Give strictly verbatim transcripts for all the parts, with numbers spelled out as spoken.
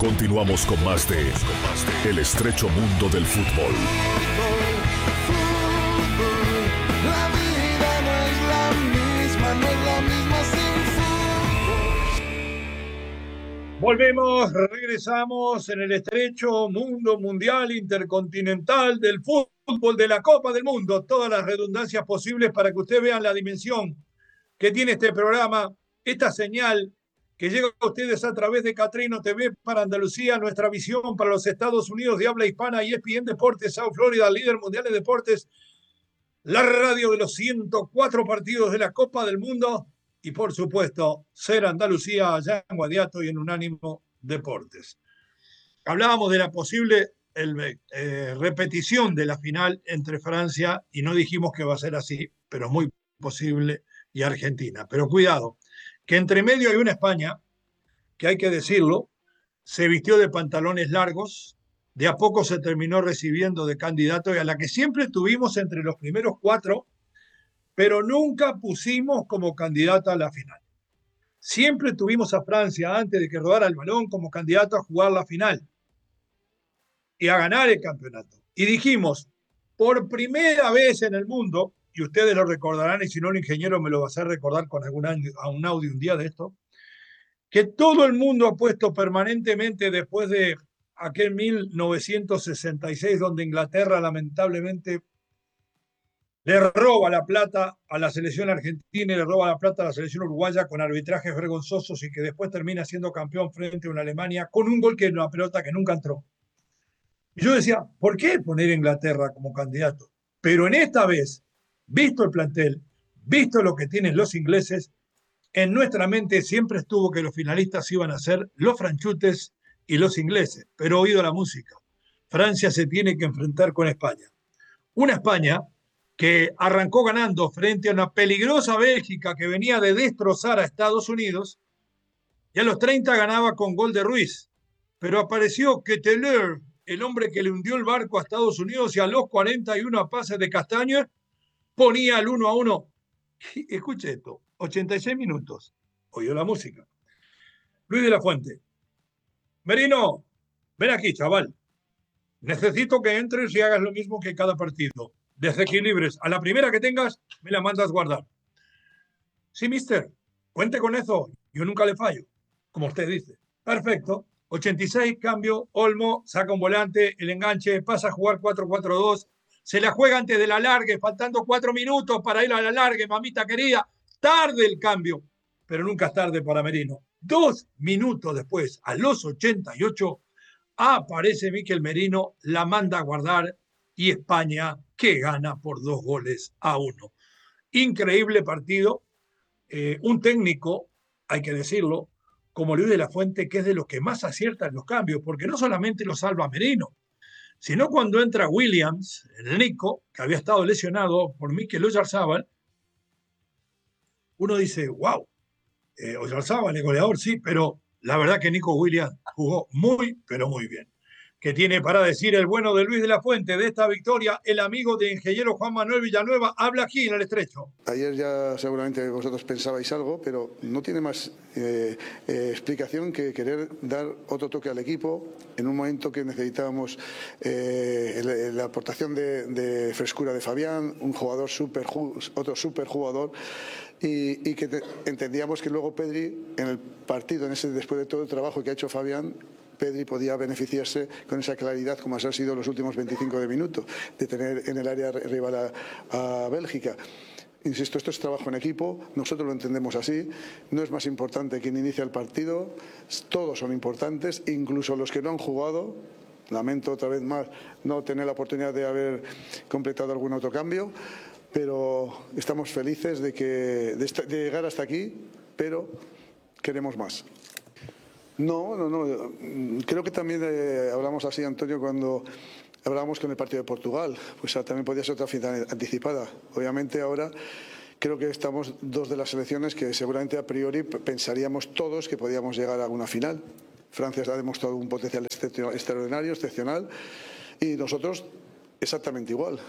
Continuamos con más de El estrecho mundo del fútbol. La vida no es la misma, no es la misma sin fútbol. Volvemos, regresamos en el estrecho mundo mundial intercontinental del fútbol de la Copa del Mundo. Todas las redundancias posibles para que ustedes vean la dimensión que tiene este programa, esta señal que llega a ustedes a través de Catrino T V para Andalucía, nuestra visión para los Estados Unidos de habla hispana, E S P N Deportes, South Florida, líder mundial de deportes, la radio de los ciento cuatro partidos de la Copa del Mundo y, por supuesto, Ser Andalucía, allá en Guadiato y en Unánimo Deportes. Hablábamos de la posible el, eh, repetición de la final entre Francia y no dijimos que va a ser así, pero muy posible, y Argentina. Pero cuidado, que entre medio hay una España que, hay que decirlo, se vistió de pantalones largos, de a poco se terminó recibiendo de candidato y a la que siempre tuvimos entre los primeros cuatro, pero nunca pusimos como candidata a la final. Siempre tuvimos a Francia, antes de que rodara el balón, como candidato a jugar la final y a ganar el campeonato. Y dijimos, por primera vez en el mundo, y ustedes lo recordarán, y si no el ingeniero me lo va a hacer recordar con algún audio, a un audio un día de esto, que todo el mundo ha puesto permanentemente después de aquel mil novecientos sesenta y seis, donde Inglaterra lamentablemente le roba la plata a la selección argentina y le roba la plata a la selección uruguaya con arbitrajes vergonzosos y que después termina siendo campeón frente a una Alemania con un gol que una pelota que nunca entró. Y yo decía, ¿por qué poner a Inglaterra como candidato? Pero en esta vez, visto el plantel, visto lo que tienen los ingleses, en nuestra mente siempre estuvo que los finalistas iban a ser los franchutes y los ingleses, pero oído la música. Francia se tiene que enfrentar con España. Una España que arrancó ganando frente a una peligrosa Bélgica que venía de destrozar a Estados Unidos y a los treinta ganaba con gol de Ruiz. Pero apareció Ketteler, el hombre que le hundió el barco a Estados Unidos, y a los cuarenta y uno a pases de Castaño ponía el uno a uno. Y escuche esto, ochenta y seis minutos. Oyó la música. Luis de la Fuente. Merino, ven aquí, chaval. Necesito que entres y hagas lo mismo que cada partido. Desequilibres. A la primera que tengas, me la mandas guardar. Sí, mister. Cuente con eso. Yo nunca le fallo. Como usted dice. Perfecto. ochenta y seis, cambio. Olmo saca un volante, el enganche, pasa a jugar cuatro cuatro dos. Se la juega antes de la largue, faltando cuatro minutos para ir a la largue, mamita querida. Tarde el cambio, pero nunca es tarde para Merino. Dos minutos después, a los ochenta y ocho, aparece Mikel Merino, la manda a guardar y España que gana por dos goles a uno. Increíble partido. Eh, un técnico, hay que decirlo, como Luis de la Fuente, que es de los que más acierta en los cambios, porque no solamente lo salva Merino, sino cuando entra Williams, el Nico, que había estado lesionado por Mikel Oyarzabal, uno dice, wow, eh, Oyarzabal, el goleador, sí, pero la verdad que Nico Williams jugó muy, pero muy bien. Que tiene para decir el bueno de Luis de la Fuente de esta victoria, el amigo de ingeniero Juan Manuel Villanueva, habla aquí en el estrecho. Ayer ya seguramente vosotros pensabais algo, pero no tiene más eh, eh, explicación que querer dar otro toque al equipo en un momento que necesitábamos eh, el, la aportación de, de frescura de Fabián, un jugador super, otro super jugador. Y, y que te, entendíamos que luego Pedri, en el partido, en ese, después de todo el trabajo que ha hecho Fabián, Pedri podía beneficiarse con esa claridad, como ha sido los últimos veinticinco de minutos, de tener en el área rival a, a Bélgica. Insisto, esto es trabajo en equipo, nosotros lo entendemos así, no es más importante quien inicia el partido, todos son importantes, incluso los que no han jugado. Lamento otra vez más no tener la oportunidad de haber completado algún otro cambio, pero estamos felices de, que, de, esta, de llegar hasta aquí, pero queremos más. No, no, no. Creo que también eh, hablamos así, Antonio, cuando hablábamos con el partido de Portugal. Pues también podía ser otra final anticipada. Obviamente ahora creo que estamos dos de las selecciones que seguramente a priori pensaríamos todos que podíamos llegar a una final. Francia ha demostrado un potencial extraordinario, excepcional, y nosotros exactamente igual.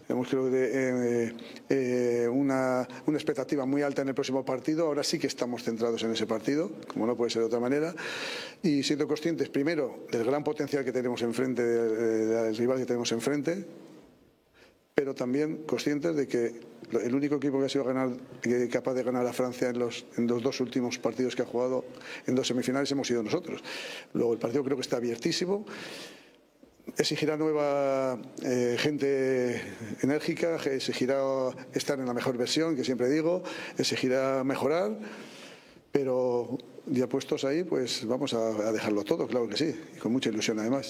Hemos creo que eh, eh, una, una expectativa muy alta en el próximo partido. Ahora sí que estamos centrados en ese partido, como no puede ser de otra manera, y siendo conscientes primero del gran potencial que tenemos enfrente, del, del rival que tenemos enfrente, pero también conscientes de que el único equipo que ha sido ganar, que capaz de ganar a Francia en los, en los dos últimos partidos que ha jugado en dos semifinales hemos sido nosotros. Luego el partido creo que está abiertísimo. Exigirá nueva eh, gente enérgica, exigirá estar en la mejor versión, que siempre digo, exigirá mejorar, pero ya puestos ahí, pues vamos a, a dejarlo todo, claro que sí, y con mucha ilusión además.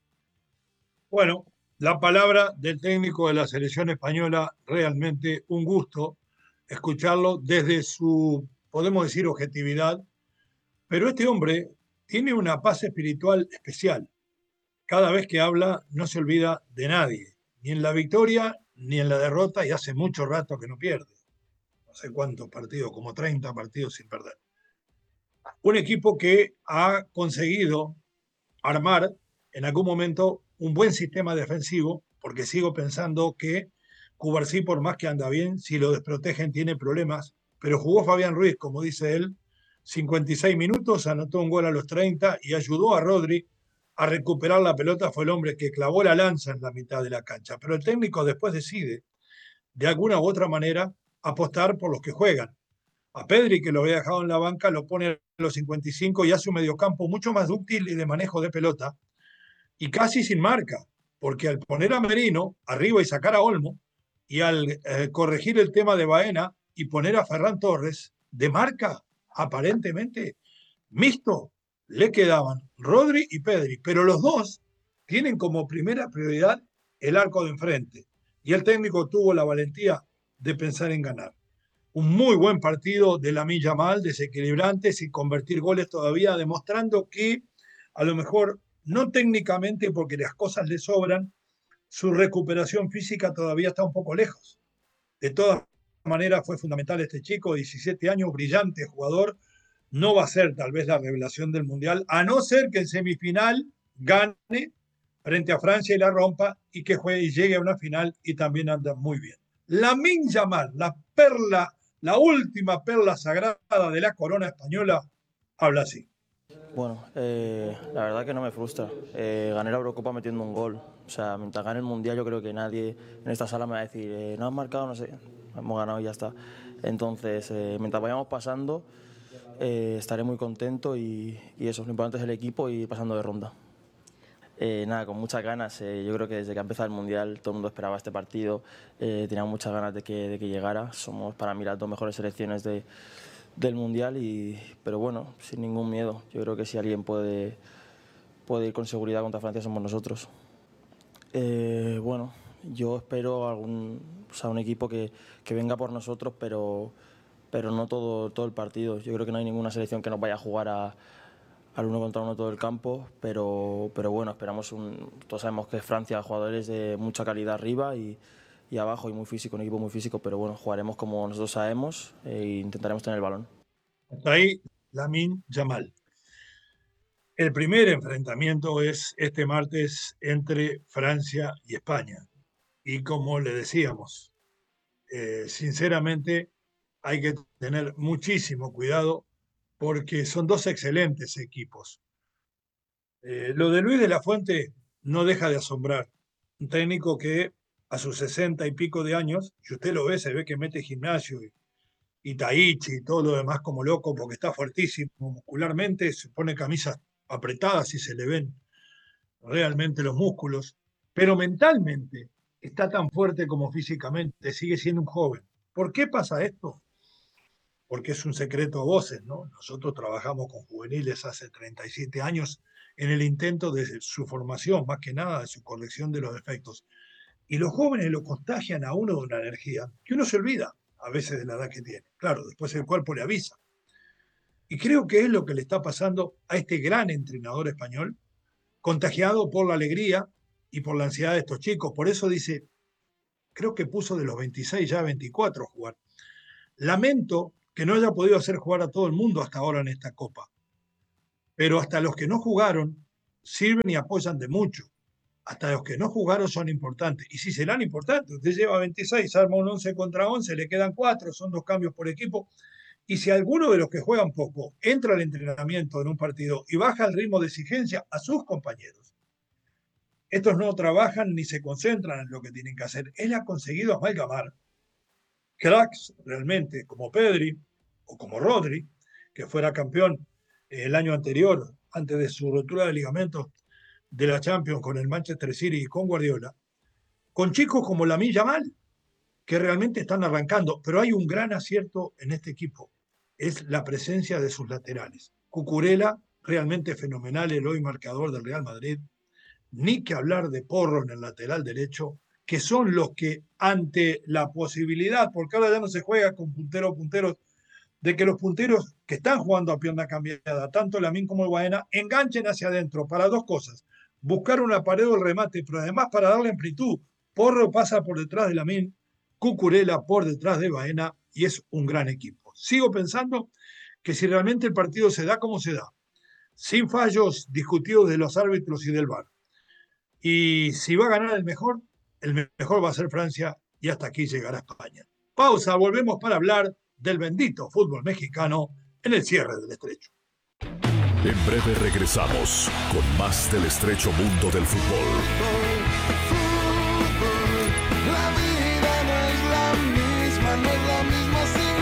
Bueno, la palabra del técnico de la selección española, realmente un gusto escucharlo desde su, podemos decir, objetividad, pero este hombre tiene una paz espiritual especial. Cada vez que habla no se olvida de nadie, ni en la victoria ni en la derrota, y hace mucho rato que no pierde. No sé cuántos partidos, como treinta partidos sin perder. Un equipo que ha conseguido armar en algún momento un buen sistema defensivo, porque sigo pensando que Cubarsí, por más que anda bien, si lo desprotegen tiene problemas, pero jugó Fabián Ruiz, como dice él, cincuenta y seis minutos, anotó un gol a los treinta y ayudó a Rodri a recuperar la pelota. Fue el hombre que clavó la lanza en la mitad de la cancha. Pero el técnico después decide, de alguna u otra manera, apostar por los que juegan. A Pedri, que lo había dejado en la banca, lo pone a los cincuenta y cinco y hace un mediocampo mucho más dúctil y de manejo de pelota, y casi sin marca, porque al poner a Merino arriba y sacar a Olmo, y al eh, corregir el tema de Baena y poner a Ferran Torres, de marca, aparentemente mixto, le quedaban Rodri y Pedri, pero los dos tienen como primera prioridad el arco de enfrente, y el técnico tuvo la valentía de pensar en ganar. Un muy buen partido de Lamine Yamal, desequilibrante, sin convertir goles todavía, demostrando que a lo mejor, no técnicamente porque las cosas le sobran, su recuperación física todavía está un poco lejos. De todas maneras fue fundamental este chico, diecisiete años, brillante jugador. No va a ser tal vez la revelación del Mundial, a no ser que en semifinal gane frente a Francia y la rompa, y que juegue y llegue a una final, y también anda muy bien. Lamine Yamal, la perla, la última perla sagrada de la corona española, habla así. Bueno, eh, la verdad que no me frustra. Eh, gané la Eurocopa metiendo un gol. O sea, mientras gane el Mundial yo creo que nadie en esta sala me va a decir eh, no has marcado, no sé, hemos ganado y ya está. Entonces, eh, mientras vayamos pasando, eh, estaré muy contento y, y eso, lo importante es el equipo y pasando de ronda. Eh, nada, con muchas ganas. Eh, yo creo que desde que ha empezado el Mundial todo el mundo esperaba este partido. Eh, teníamos muchas ganas de que, de que llegara. Somos para mí las dos mejores selecciones de, del Mundial, y, pero bueno, sin ningún miedo. Yo creo que si alguien puede, puede ir con seguridad contra Francia somos nosotros. Eh, bueno, yo espero algún, o sea, un equipo que, que venga por nosotros, pero, pero no todo, todo el partido. Yo creo que no hay ninguna selección que nos vaya a jugar a al uno contra uno todo el campo, pero, pero bueno, esperamos un... Todos sabemos que Francia, jugadores de mucha calidad arriba y, y abajo, y muy físico, un equipo muy físico, pero bueno, jugaremos como nosotros sabemos e intentaremos tener el balón. Hasta ahí, Lamine Yamal. El primer enfrentamiento es este martes entre Francia y España. Y como le decíamos, eh, sinceramente hay que tener muchísimo cuidado, porque son dos excelentes equipos. Eh, lo de Luis de la Fuente no deja de asombrar. Un técnico que a sus sesenta y pico de años, y usted lo ve, se ve que mete gimnasio y, y taichi y todo lo demás como loco, porque está fuertísimo muscularmente, se pone camisas apretadas y se le ven realmente los músculos, pero mentalmente está tan fuerte como físicamente, sigue siendo un joven. ¿Por qué pasa esto? Porque es un secreto a voces, ¿no? Nosotros trabajamos con juveniles hace treinta y siete años en el intento de su formación, más que nada de su corrección de los defectos. Y los jóvenes lo contagian a uno de una energía que uno se olvida a veces de la edad que tiene. Claro, después el cuerpo le avisa. Y creo que es lo que le está pasando a este gran entrenador español, contagiado por la alegría y por la ansiedad de estos chicos. Por eso dice, creo que puso de los veintiséis ya a veinticuatro a jugar. Lamento que no haya podido hacer jugar a todo el mundo hasta ahora en esta Copa. Pero hasta los que no jugaron sirven y apoyan de mucho hasta los que no jugaron son importantes. Y si serán importantes, usted lleva veintiséis, arma un once contra once, le quedan cuatro, son dos cambios por equipo. Y si alguno de los que juegan poco entra al entrenamiento en un partido y baja el ritmo de exigencia a sus compañeros, estos no trabajan ni se concentran en lo que tienen que hacer. Él ha conseguido amalgamar cracks realmente como Pedri o como Rodri, que fuera campeón el año anterior, antes de su rotura de ligamentos de la Champions con el Manchester City y con Guardiola, con chicos como Lamine Yamal, que realmente están arrancando. Pero hay un gran acierto en este equipo, es la presencia de sus laterales. Cucurella, realmente fenomenal, el hoy marcador del Real Madrid. Ni que hablar de Porro en el lateral derecho, que son los que ante la posibilidad, porque ahora ya no se juega con punteros punteros, de que los punteros que están jugando a pierna cambiada, tanto Lamine como el Baena, enganchen hacia adentro para dos cosas: buscar una pared o el remate, pero además para darle amplitud. Porro pasa por detrás de Lamine, Cucurella por detrás de Baena, y es un gran equipo. Sigo pensando que si realmente el partido se da como se da, sin fallos discutidos de los árbitros y del V A R, y si va a ganar el mejor, el mejor va a ser Francia, y hasta aquí llegará España. Pausa, volvemos para hablar del bendito fútbol mexicano en el cierre del estrecho. En breve regresamos con más del estrecho mundo del fútbol. La vida no es la misma, no es la misma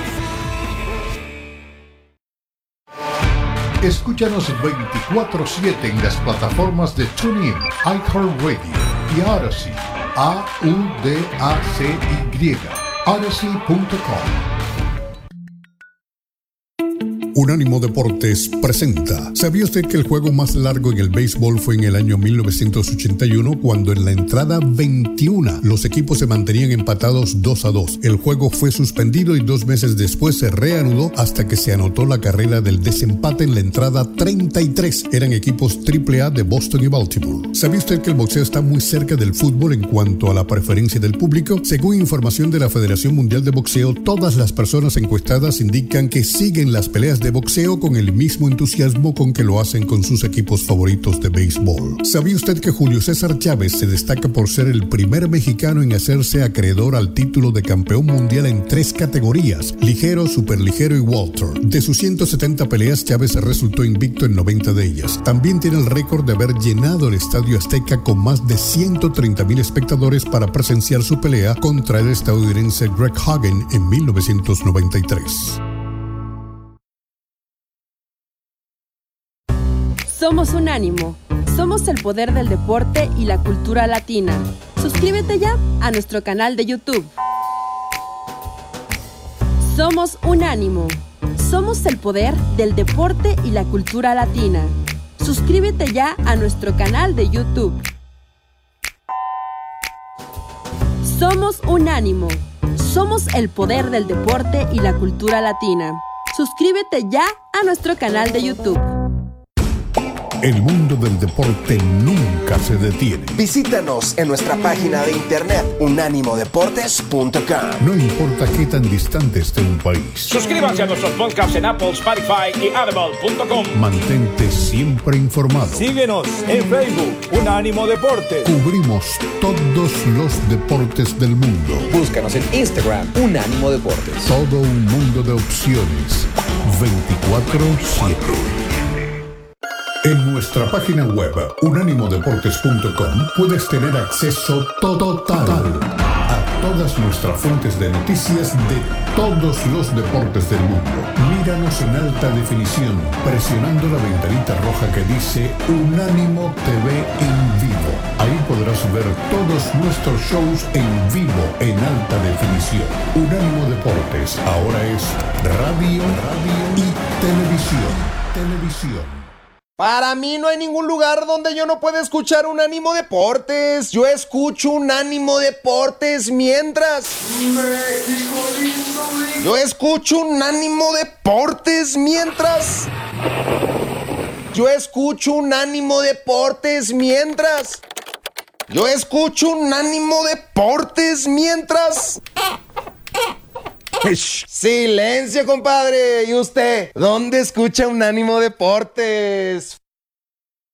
sin fútbol. Escúchanos veinticuatro siete en las plataformas de TuneIn, iHeartRadio y Odyssey. A U D A C Y. Odyssey punto com. Unánimo Deportes presenta. ¿Sabía usted que el juego más largo en el béisbol fue en el año mil novecientos ochenta y uno, cuando en la entrada veintiuno los equipos se mantenían empatados dos a dos? El juego fue suspendido y dos meses después se reanudó hasta que se anotó la carrera del desempate en la entrada treinta y tres. Eran equipos triple A de Boston y Baltimore. ¿Sabía usted que el boxeo está muy cerca del fútbol en cuanto a la preferencia del público? Según información de la Federación Mundial de Boxeo, todas las personas encuestadas indican que siguen las peleas de de boxeo con el mismo entusiasmo con que lo hacen con sus equipos favoritos de béisbol. ¿Sabía usted que Julio César Chávez se destaca por ser el primer mexicano en hacerse acreedor al título de campeón mundial en tres categorías: ligero, superligero y welter? De sus ciento setenta peleas, Chávez resultó invicto en noventa de ellas. También tiene el récord de haber llenado el Estadio Azteca con más de ciento treinta mil espectadores para presenciar su pelea contra el estadounidense Greg Hagen en mil novecientos noventa y tres. Somos Unánimo. Somos el poder del deporte y la cultura latina. Suscríbete ya a nuestro canal de YouTube. Somos Unánimo. Somos el poder del deporte y la cultura latina. Suscríbete ya a nuestro canal de YouTube. Somos Unánimo. Somos el poder del deporte y la cultura latina. Suscríbete ya a nuestro canal de YouTube. El mundo del deporte nunca se detiene. Visítanos en nuestra página de internet unánimo deportes punto com. No importa qué tan distante esté un país. Suscríbanse a nuestros podcasts en Apple, Spotify y Audible punto com. Mantente siempre informado. Síguenos en Facebook, Unánimo Deportes. Cubrimos todos los deportes del mundo. Búscanos en Instagram, Unánimo Deportes. Todo un mundo de opciones. veinticuatro siete. En nuestra página web, unánimo deportes punto com, puedes tener acceso total a todas nuestras fuentes de noticias de todos los deportes del mundo. Míranos en alta definición, presionando la ventanita roja que dice Unánimo T V en vivo. Ahí podrás ver todos nuestros shows en vivo en alta definición. Unánimo Deportes ahora es radio, radio y televisión. Televisión. Para mí no hay ningún lugar donde yo no pueda escuchar Unánimo Deportes. Yo escucho Unánimo Deportes mientras... Yo escucho Unánimo Deportes mientras... Yo escucho Unánimo Deportes mientras... Yo escucho Unánimo Deportes mientras... Silencio, compadre. ¿Y usted? ¿Dónde escucha Unánimo Deportes?